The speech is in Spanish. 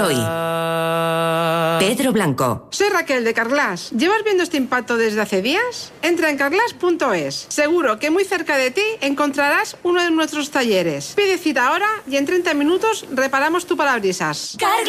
hoy? Pedro Blanco. Soy Raquel de Carglass. ¿Llevas viendo este impacto desde hace días? Entra en carglass.es. Seguro que muy cerca de ti encontrarás uno de nuestros talleres. Pide cita ahora y en 30 minutos reparamos tu parabrisas.